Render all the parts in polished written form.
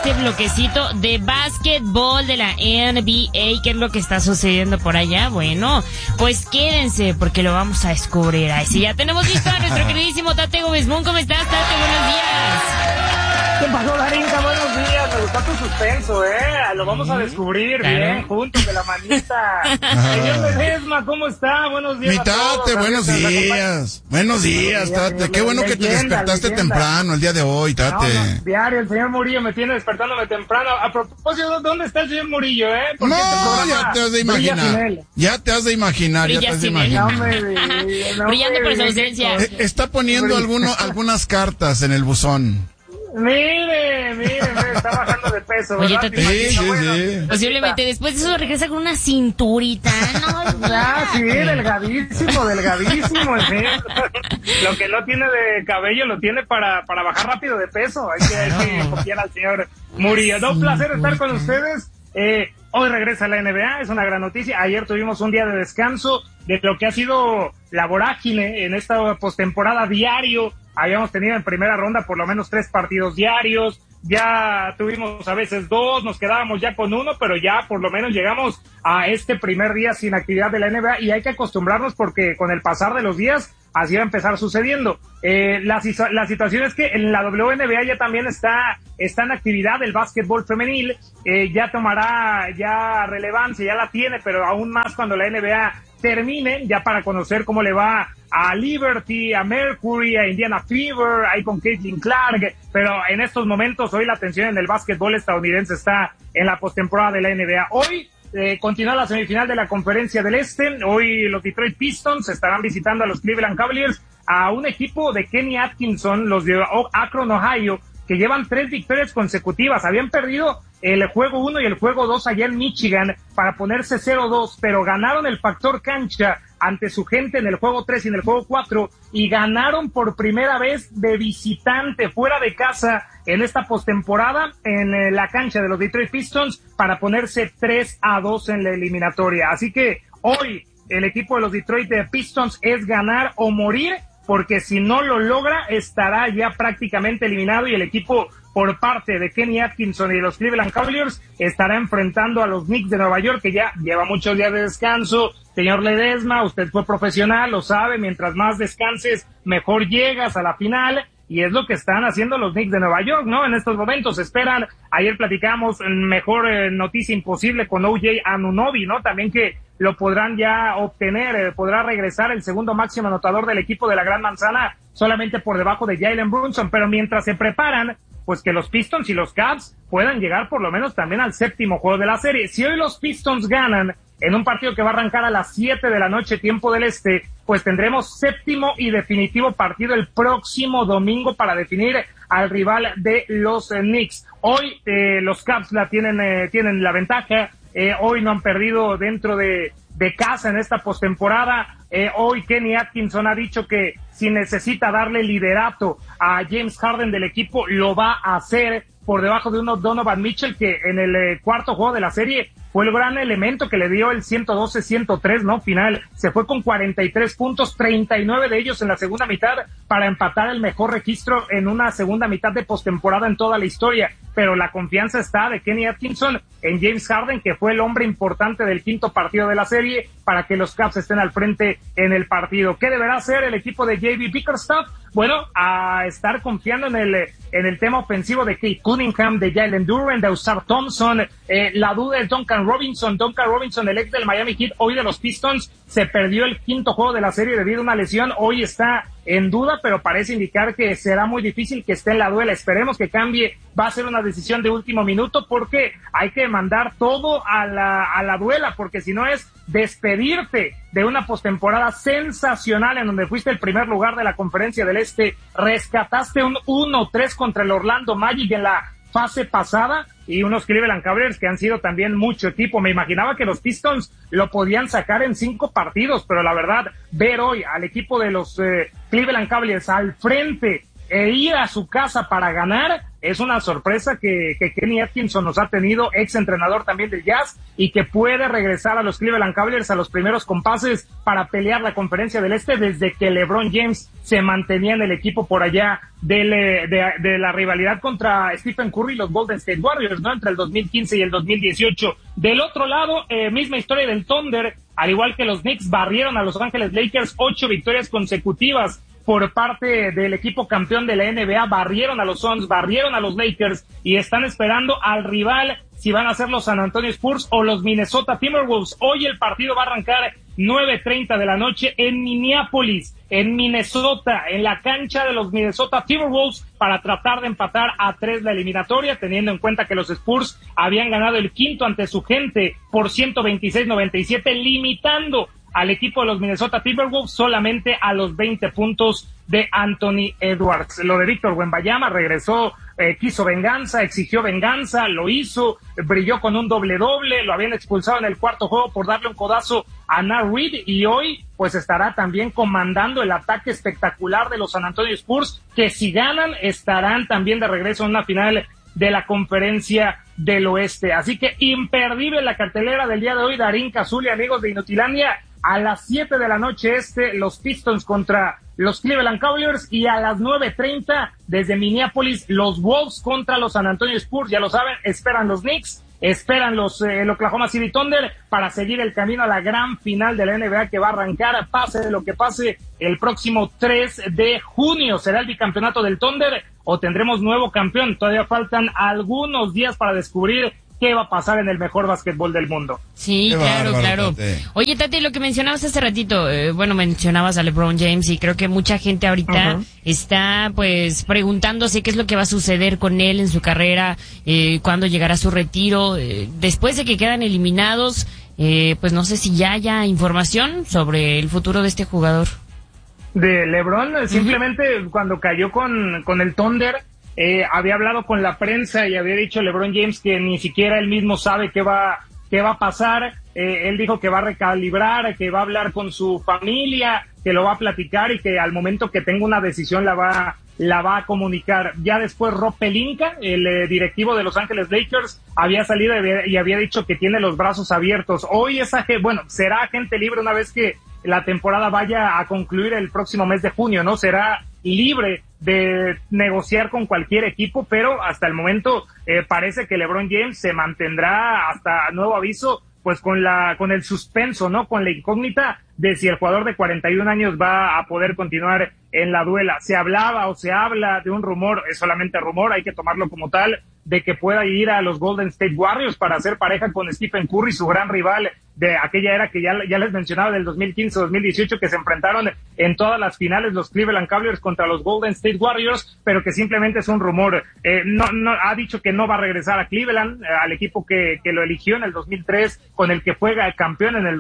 este bloquecito de básquetbol de la NBA. ¿Qué es lo que está sucediendo por allá? Bueno, pues quédense porque lo vamos a descubrir. Ahí sí, ya tenemos listo a nuestro queridísimo Tate Gómez Moon. ¿Cómo estás, Tate? Buenos días. ¿Qué pasó, Darinka? Buenos días. Me gustó tu suspenso, Lo vamos a descubrir, claro. Bien, juntos de la manita. Señor Ledesma, ¿cómo está? Buenos días. Mi Tate, buenos días. Buenos días, Tate. Qué bueno que te despertaste temprano el día de hoy, Tate. No, diario, el señor Murillo me tiene despertándome temprano. A propósito, ¿dónde está el señor Murillo, Porque ya te has de imaginar. Ya te has de imaginar. Brillando por su ausencia. Está poniendo algunas cartas en el buzón. Mire, está bajando de peso. Oye, sí. Posiblemente después de eso regresa con una cinturita, ¿no? Sí, delgadísimo, ¿sí? Lo que no tiene de cabello lo tiene para bajar rápido de peso. Hay que copiar al señor Murillo. Un placer estar con ustedes. Hoy regresa la NBA, es una gran noticia. Ayer tuvimos un día de descanso de lo que ha sido la vorágine en esta postemporada diario. Habíamos tenido en primera ronda por lo menos 3 partidos diarios, ya tuvimos a veces 2, nos quedábamos ya con 1, pero ya por lo menos llegamos a este primer día sin actividad de la NBA y hay que acostumbrarnos porque con el pasar de los días así va a empezar sucediendo. La situación es que en la WNBA ya también está en actividad el básquetbol femenil, ya tomará ya relevancia, ya la tiene, pero aún más cuando la NBA termine, ya para conocer cómo le va a Liberty, a Mercury, a Indiana Fever, ahí con Caitlin Clark, pero en estos momentos hoy la atención en el básquetbol estadounidense está en la postemporada de la NBA. Hoy continúa la semifinal de la Conferencia del Este. Hoy los Detroit Pistons estarán visitando a los Cleveland Cavaliers, a un equipo de Kenny Atkinson, los de Akron, Ohio, que llevan 3 victorias consecutivas. Habían perdido el juego 1 y el juego 2 allá en Michigan para ponerse 0-2, pero ganaron el factor cancha ante su gente en el juego 3 y en el juego 4 y ganaron por primera vez de visitante fuera de casa en esta postemporada en la cancha de los Detroit Pistons para ponerse 3-2 en la eliminatoria. Así que hoy el equipo de los Detroit Pistons es ganar o morir, porque si no lo logra estará ya prácticamente eliminado y el equipo por parte de Kenny Atkinson y de los Cleveland Cavaliers estará enfrentando a los Knicks de Nueva York, que ya lleva muchos días de descanso. Señor Ledesma, usted fue profesional, lo sabe, mientras más descanses, mejor llegas a la final, y es lo que están haciendo los Knicks de Nueva York, ¿no? En estos momentos esperan, ayer platicamos, mejor noticia imposible con OJ Anunoby, ¿no? También que lo podrán ya obtener, podrá regresar el segundo máximo anotador del equipo de la Gran Manzana, solamente por debajo de Jalen Brunson, pero mientras se preparan, pues que los Pistons y los Cavs puedan llegar por lo menos también al 7º juego de la serie. Si hoy los Pistons ganan en un partido que va a arrancar a las 7 de la noche, tiempo del este, pues tendremos 7º y definitivo partido el próximo domingo para definir al rival de los Knicks. Hoy los Cavs tienen la ventaja. Hoy no han perdido dentro de casa en esta postemporada. Hoy Kenny Atkinson ha dicho que si necesita darle liderato a James Harden del equipo, lo va a hacer por debajo de Donovan Mitchell, que en el cuarto juego de la serie fue el gran elemento que le dio el 112-103, ¿no? Final. Se fue con 43 puntos, 39 de ellos en la segunda mitad para empatar el mejor registro en una segunda mitad de postemporada en toda la historia. Pero la confianza está de Kenny Atkinson en James Harden, que fue el hombre importante del quinto partido de la serie para que los Cavs estén al frente en el partido. ¿Qué deberá hacer el equipo de J.B. Bickerstaff? Bueno, a estar confiando en el tema ofensivo de Kate Cunningham, de Jalen Duren, de Ausar Thompson. La duda es Duncan Robinson, el ex del Miami Heat, hoy de los Pistons, se perdió el quinto juego de la serie debido a una lesión. Hoy está en duda, pero parece indicar que será muy difícil que esté en la duela. Esperemos que cambie. Va a ser una decisión de último minuto porque hay que mandar todo a la duela, porque si no es despedirte de una postemporada sensacional en donde fuiste el primer lugar de la Conferencia del Este, rescataste un 1-3 contra el Orlando Magic en la fase pasada y unos Cleveland Cavaliers que han sido también mucho equipo. Me imaginaba que los Pistons lo podían sacar en 5 partidos, pero la verdad, ver hoy al equipo de los Cleveland Cavaliers al frente e ir a su casa para ganar, es una sorpresa que Kenny Atkinson nos ha tenido, ex entrenador también del Jazz, y que puede regresar a los Cleveland Cavaliers a los primeros compases para pelear la Conferencia del Este desde que LeBron James se mantenía en el equipo por allá de la rivalidad contra Stephen Curry y los Golden State Warriors, ¿no? Entre el 2015 y el 2018. Del otro lado, misma historia del Thunder, al igual que los Knicks barrieron a Los Ángeles Lakers, 8 victorias consecutivas por parte del equipo campeón de la NBA, barrieron a los Suns, barrieron a los Lakers y están esperando al rival si van a ser los San Antonio Spurs o los Minnesota Timberwolves. Hoy el partido va a arrancar 9:30 de la noche en Minneapolis, en Minnesota, en la cancha de los Minnesota Timberwolves, para tratar de empatar a 3 la eliminatoria, teniendo en cuenta que los Spurs habían ganado el quinto ante su gente por 126-97, limitando al equipo de los Minnesota Timberwolves solamente a los 20 puntos de Anthony Edwards. Lo de Víctor Wembanyama, regresó, quiso venganza, exigió venganza, lo hizo, brilló con un doble-doble, lo habían expulsado en el cuarto juego por darle un codazo a Nat Reed, y hoy pues estará también comandando el ataque espectacular de los San Antonio Spurs, que si ganan estarán también de regreso en una final de la Conferencia del Oeste. Así que imperdible la cartelera del día de hoy. Darín Cazuli, amigos de Inutilandia, a las 7 de la noche los Pistons contra los Cleveland Cavaliers, y a las 9:30 desde Minneapolis los Wolves contra los San Antonio Spurs. Ya lo saben, esperan los Knicks, esperan el Oklahoma City Thunder para seguir el camino a la gran final de la NBA que va a arrancar, pase de lo que pase, el próximo 3 de junio. ¿Será el bicampeonato del Thunder o tendremos nuevo campeón? Todavía faltan algunos días para descubrir qué va a pasar en el mejor básquetbol del mundo. Sí, Qué claro, bárbaro, claro. Tate. Oye, Tati, lo que mencionabas hace ratito, mencionabas a LeBron James, y creo que mucha gente ahorita está pues preguntándose qué es lo que va a suceder con él en su carrera, cuándo llegará su retiro, después de que quedan eliminados, pues no sé si ya haya información sobre el futuro de este jugador. De LeBron, simplemente cuando cayó con el Thunder, había hablado con la prensa y había dicho LeBron James que ni siquiera él mismo sabe qué va a pasar. Él dijo que va a recalibrar, que va a hablar con su familia, que lo va a platicar y que al momento que tenga una decisión la va a comunicar. Ya después Rob Pelinka, el directivo de Los Ángeles Lakers, había salido y había dicho que tiene los brazos abiertos. Hoy será agente libre una vez que la temporada vaya a concluir el próximo mes de junio, ¿no? Será libre de negociar con cualquier equipo, pero hasta el momento parece que LeBron James se mantendrá hasta nuevo aviso, pues con el suspenso, ¿no? Con la incógnita de si el jugador de 41 años va a poder continuar en la duela. Se hablaba o se habla de un rumor, es solamente rumor, hay que tomarlo como tal, de que pueda ir a los Golden State Warriors para hacer pareja con Stephen Curry, su gran rival de aquella era que ya les mencionaba, del 2015-2018, que se enfrentaron en todas las finales los Cleveland Cavaliers contra los Golden State Warriors, pero que simplemente es un rumor. No ha dicho que no va a regresar a Cleveland, al equipo que lo eligió en el 2003, con el que fue campeón en el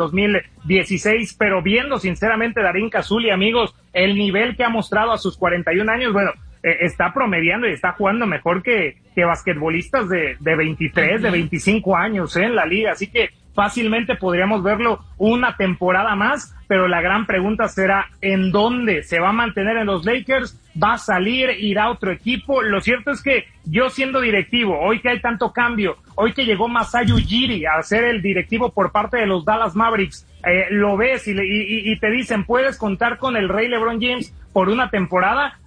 2016, pero viendo sinceramente Darín Cazuli, amigos, el nivel que ha mostrado a sus 41 años, bueno, está promediando y está jugando mejor que basquetbolistas de 23, de 25 años en la liga, así que fácilmente podríamos verlo una temporada más, pero la gran pregunta será ¿en dónde? ¿Se va a mantener en los Lakers? ¿Va a salir? ¿Irá a otro equipo? Lo cierto es que yo, siendo directivo, hoy que hay tanto cambio, hoy que llegó Masai Ujiri a ser el directivo por parte de los Dallas Mavericks, lo ves y te dicen, puedes contar con el rey LeBron James por una temporada,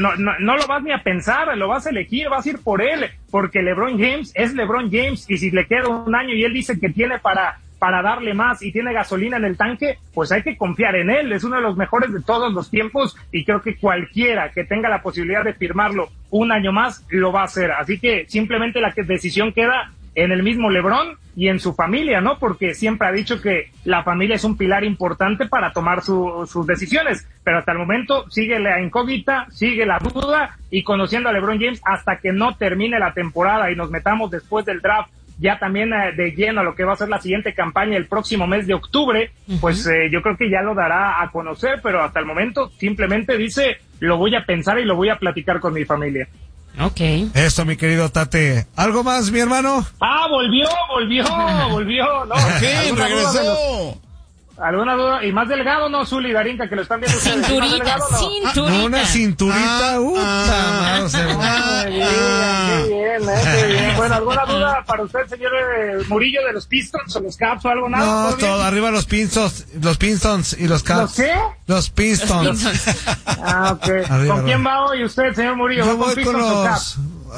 no lo vas ni a pensar, lo vas a elegir, vas a ir por él, porque LeBron James es LeBron James, y si le queda un año y él dice que tiene para darle más y tiene gasolina en el tanque, pues hay que confiar en él. Es uno de los mejores de todos los tiempos, y creo que cualquiera que tenga la posibilidad de firmarlo un año más lo va a hacer. Así que simplemente la decisión queda en el mismo LeBron y en su familia, ¿no? Porque siempre ha dicho que la familia es un pilar importante para tomar sus decisiones, pero hasta el momento sigue la incógnita, sigue la duda, y conociendo a LeBron James, hasta que no termine la temporada y nos metamos después del draft ya también de lleno a lo que va a ser la siguiente campaña el próximo mes de octubre, pues yo creo que ya lo dará a conocer, pero hasta el momento simplemente dice, lo voy a pensar y lo voy a platicar con mi familia. Ok. Esto, mi querido Tate. ¿Algo más, mi hermano? Volvió. No, ¡Fin, regresó! ¿Alguna duda? ¿Y más delgado no, Zuli, Darinka, que lo están viendo ustedes? Cinturita, ¿Más delgado, no? Una cinturita, Qué bien. Bueno, ¿alguna duda para usted, señor Murillo, de los Pistons o los Caps o algo? ¿Nada? No, todo arriba los Pistons y los Caps. ¿Los qué? Los Pistons. Ok. Arriba, ¿Con quién va hoy usted, señor Murillo? Yo ¿Va voy Pistons con o los... Caps?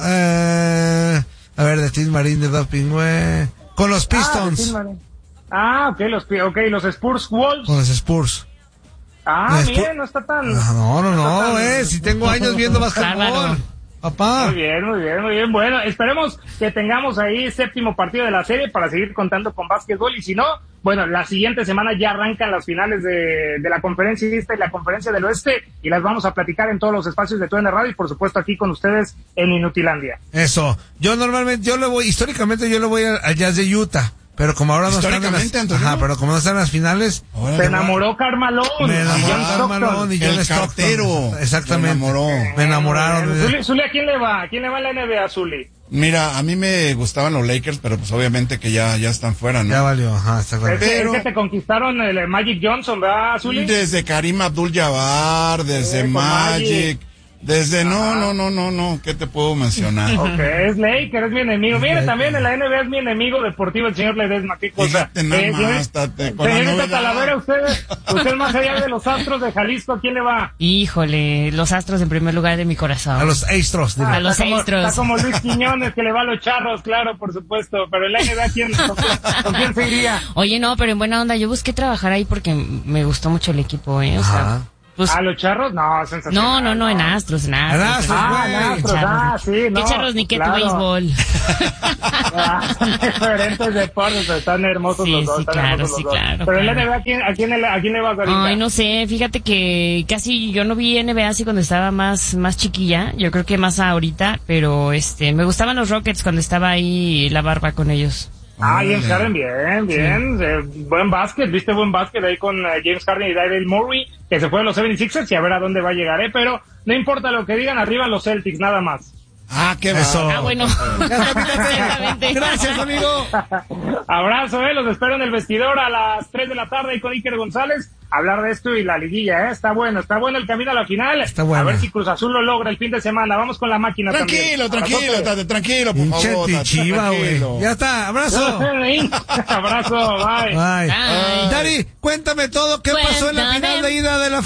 A ver, de Tim Marín, de Doping, güey. Con los Pistons. Ok, los Spurs Wolves. Con los Spurs. Miren, no está tan... No, si tengo años viendo básquetbol. Papá. Muy bien. Bueno, esperemos que tengamos ahí 7º partido de la serie para seguir contando con básquetbol, y si no, bueno, la siguiente semana ya arrancan las finales de la conferencia este y la conferencia del oeste, y las vamos a platicar en todos los espacios de TUDN Radio y por supuesto aquí con ustedes en Inutilandia. Eso. Históricamente yo le voy al Jazz de Utah. Pero como ahora no están pero como no están en las finales, se enamoró Carmalón. Me enamoró Carmalón y John Stockton. Exactamente. Me enamoraron. Zuli, ¿a quién le va? ¿A quién le va en la NBA, Zuli? Mira, a mí me gustaban los Lakers, pero pues obviamente que ya están fuera, ¿no? Ya valió, exactamente. Es que te conquistaron el Magic Johnson, ¿verdad, Zuli? Desde Karim Abdul-Jabbar, desde Magic. Desde no, ¿qué te puedo mencionar? Ok, es Laker, es mi enemigo. Mire, también en la NBA es mi enemigo deportivo, el señor Ledesma. ¿Qué cosa? Fíjate nada más, señorita Talavera, usted más allá de los Astros de Jalisco, ¿a quién le va? Híjole, los Astros en primer lugar de mi corazón. A los Astros. A los Astros. Está como Luis Quiñones, que le va a los Charros, claro, por supuesto. Pero en la NBA, ¿con quién se iría? Oye, no, pero en buena onda, yo busqué trabajar ahí porque me gustó mucho el equipo, O sea... Pues, ¿a los Charros? No, sensacional. No, en Astros. En Astros, sí, no. ¿Qué Charros ni qué tu béisbol? Son diferentes deportes, están hermosos los dos. Claro. Pero en la NBA, ¿a quién le vas a dar? Ay, no sé, fíjate que casi yo no vi NBA así cuando estaba más chiquilla, yo creo que más ahorita, pero me gustaban los Rockets cuando estaba ahí la barba con ellos. James Harden, bien. Sí. Buen básquet, viste buen básquet ahí con James Harden y Daryl Morey, que se fue de los 76ers y a ver a dónde va a llegar, pero no importa lo que digan, arriba los Celtics, nada más. Qué eso. Bueno. Exactamente. Gracias, amigo. Abrazo, los espero en el vestidor a las 3 de la tarde con Iker González. Hablar de esto y la liguilla, Está bueno el camino a la final. Está bueno. A ver si Cruz Azul lo logra el fin de semana. Vamos con la máquina tranquilo, por favor. Chiva, güey. Ya está, abrazo. Abrazo, bye. Dari, cuéntame todo, ¿qué pasó en la final de ida de la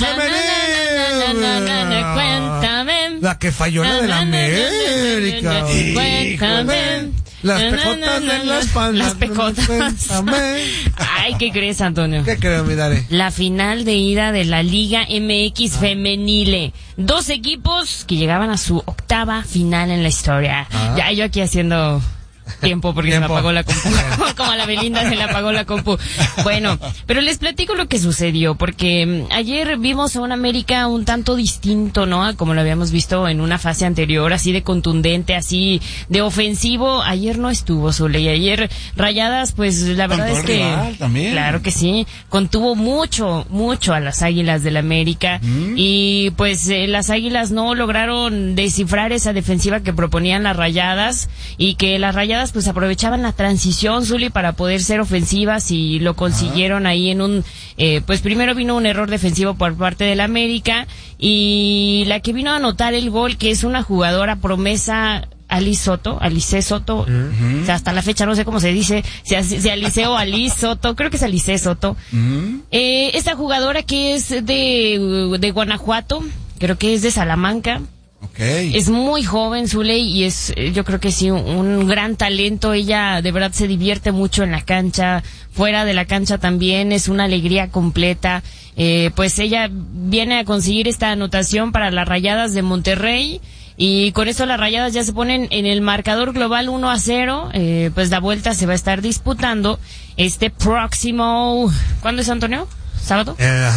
femenil? Cuéntame. La que falló la de la América. Cuéntame. Las pecotas de las palmas. Las pecotas. Ay, ¿qué crees, Antonio? ¿Qué creo, mi Dare? La final de ida de la Liga MX Femenile. 2 equipos que llegaban a su 8ª final en la historia. Ya yo aquí haciendo tiempo porque se me apagó la compu. Como a la Belinda se le apagó la compu. Bueno, pero les platico lo que sucedió, porque ayer vimos a un América un tanto distinto, ¿no? Como lo habíamos visto en una fase anterior, así de contundente, así de ofensivo. Ayer no estuvo, Zule, y ayer Rayadas, pues la verdad es que también. Claro que sí, contuvo mucho a las Águilas del América, y pues las Águilas no lograron descifrar esa defensiva que proponían las Rayadas, y que las Rayadas pues aprovechaban la transición, Zuli, para poder ser ofensivas, y lo consiguieron ahí en un pues primero vino un error defensivo por parte del América, y la que vino a anotar el gol, que es una jugadora promesa, Alice Soto, o sea, hasta la fecha no sé cómo se dice, si Alice o Alice Soto, creo que es Alice Soto. Esta jugadora que es de Guanajuato, creo que es de Salamanca. Okay. Es muy joven, Zuley, y es, yo creo que sí, un gran talento. Ella de verdad se divierte mucho en la cancha, fuera de la cancha también, es una alegría completa. Pues ella viene a conseguir esta anotación para las Rayadas de Monterrey, y con eso las Rayadas ya se ponen en el marcador global 1-0. Pues la vuelta se va a estar disputando este próximo... ¿Cuándo es, Antonio? ¿Sábado?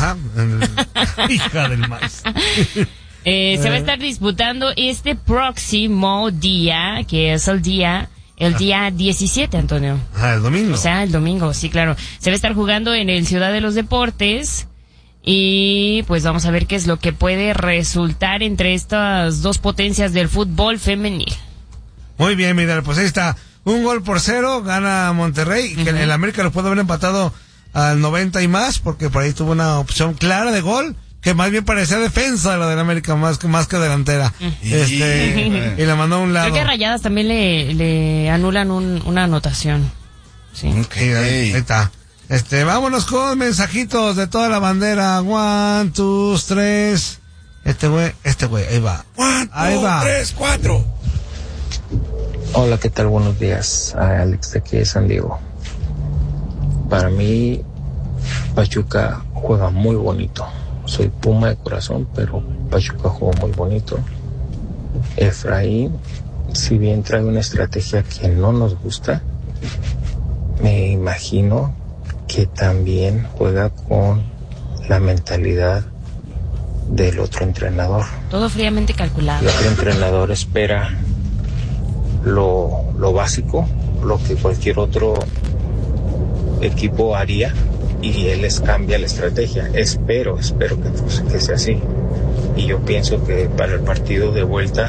Hija del maíz. Se va a estar disputando este próximo día, que es el día 17, Antonio. El domingo. O sea, el domingo, sí, claro. Se va a estar jugando en el Ciudad de los Deportes, y pues vamos a ver qué es lo que puede resultar entre estas dos potencias del fútbol femenil. Muy bien, mira, pues ahí está. 1-0, gana Monterrey, que el América lo puede haber empatado al 90 y más, porque por ahí tuvo una opción clara de gol, que más bien parecía defensa la del América, más que delantera. Y la mandó a un lado. Creo que Rayadas también le anulan una anotación. Sí. Okay, ahí está. Vámonos con mensajitos de toda la bandera. 1, 2, 3. Este güey, ahí va. 1, 2, 3, 4. Hola, ¿qué tal? Buenos días. Alex de aquí de San Diego. Para mí, Pachuca juega muy bonito. Soy Puma de corazón, pero Pachuca juega muy bonito. Efraín, si bien trae una estrategia que no nos gusta, me imagino que también juega con la mentalidad del otro entrenador. Todo fríamente calculado. El otro entrenador espera lo básico, lo que cualquier otro equipo haría, y él les cambia la estrategia. Espero que sea así. Y yo pienso que para el partido de vuelta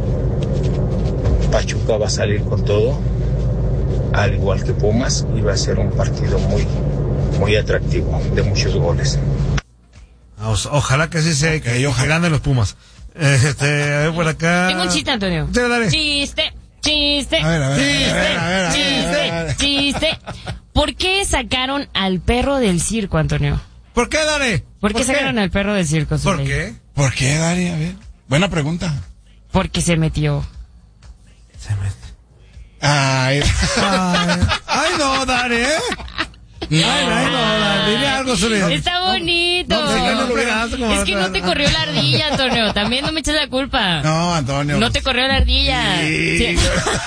Pachuca va a salir con todo, al igual que Pumas, y va a ser un partido muy, muy atractivo, de muchos goles. Ojalá que así sea, que ganen los Pumas. A ver por acá. Tengo un chiste, Antonio. Sí, dale. Chiste. A ver. Chiste. ¿Por qué sacaron al perro del circo, Antonio? ¿Por qué, Dale? ¿Por qué sacaron al perro del circo? ¿Por qué? ¿Por qué, Dani? A ver. Buena pregunta. Porque se metió. Ay, no, Dani, ¿eh? Ay, no, Dani, dile algo sobre eso. Está bonito. Es que no te corrió la ardilla, Antonio. También no me eches la culpa. No, Antonio. No te corrió la ardilla. Sí.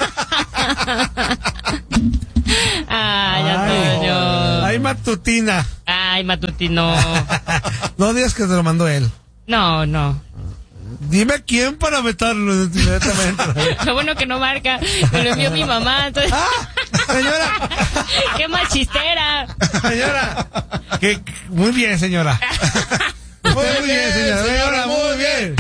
Ay, Antonio. Ay, Matutina. Ay, Matutino. No digas que te lo mandó él. No. Dime a quién para vetarlo inmediatamente. Lo bueno que no marca. Me lo envió mi mamá. Entonces... señora. ¡Qué machistera! Señora. Muy bien, señora. Muy bien, señora. Muy bien.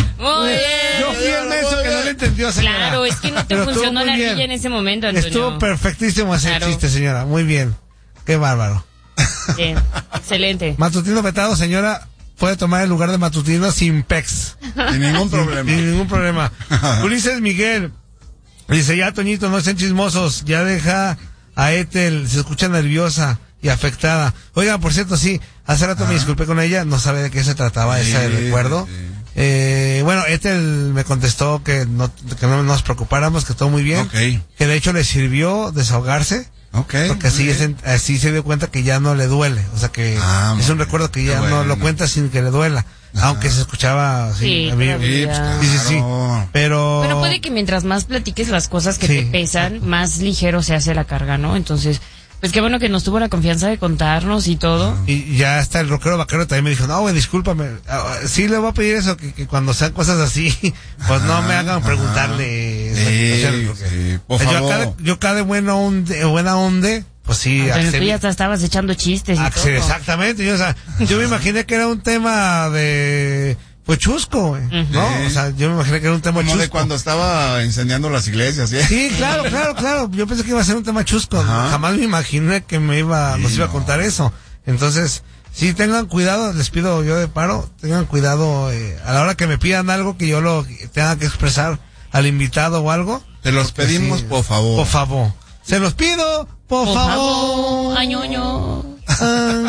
Yo fui el menso que no le entendió, señora. Claro, es que no te funcionó la ardilla en ese momento, Antonio. Estuvo perfectísimo ese chiste, señora. Muy bien. Qué bárbaro. Bien, excelente. Matutino vetado, señora. Puede tomar el lugar de Matutino sin pex. Sin ningún problema. Sin ningún problema. Ulises Miguel dice, ya, Toñito, no estén chismosos. Ya deja a Ethel. Se escucha nerviosa y afectada. Oigan, por cierto, sí. Hace rato me disculpé con ella. No sabe de qué se trataba ese recuerdo. Bueno, Ethel me contestó que no nos preocupáramos, que todo muy bien. Que de hecho le sirvió desahogarse. Porque así se dio cuenta que ya no le duele. O sea que es un recuerdo que ya no lo cuenta sin que le duela. Aunque se escuchaba así. Sí. Pero puede que mientras más platiques las cosas que te pesan, más ligero se hace la carga, ¿no? Entonces, pues qué bueno que nos tuvo la confianza de contarnos y todo. Y ya hasta el rockero vaquero también me dijo, no, güey, discúlpame. Sí le voy a pedir eso, que cuando sean cosas así, pues no me hagan preguntarle. Por favor. Yo cada buena onda, pues sí. Pero tú ya estabas echando chistes y todo. Exactamente. Yo me imaginé que era un tema de... Pues chusco, güey, ¿no? O sea, yo me imaginé que era un tema chusco. Como de cuando estaba incendiando las iglesias, ¿sí? Sí, claro. Yo pensé que iba a ser un tema chusco. Jamás me imaginé que nos iba a contar eso. Entonces, sí, tengan cuidado, les pido yo de paro, tengan cuidado a la hora que me pidan algo que yo lo tenga que expresar al invitado o algo. Te los pedimos, sí, por favor. Por favor. Se los pido, por favor. Añoño. A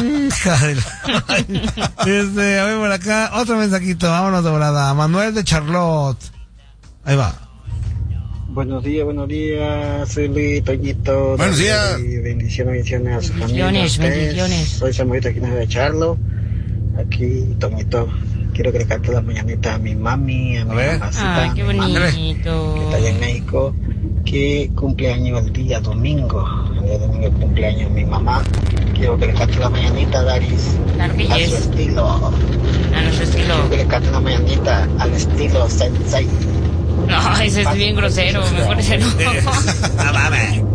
ver por acá, otro mensajito, vámonos de volada. Manuel de Charlotte. Ahí va. Buenos días, soy Luis Toñito. Buenos días. Bendiciones a su familia. Bendiciones. Soy Samuelito aquí de Charlo. Aquí, Toñito, quiero que le cante la mañanita a mi mami, a mi mamacita. Ay, qué bonito. Que está allá en México, que cumpleaños el día domingo. El día domingo es cumpleaños mi mamá. Quiero que le cante la mañanita, Daris. Claro que a su estilo. A nuestro estilo. Quiero que le cante la mañanita al estilo Sensei. No, ese es bien grosero. Mejor ese no. No mames.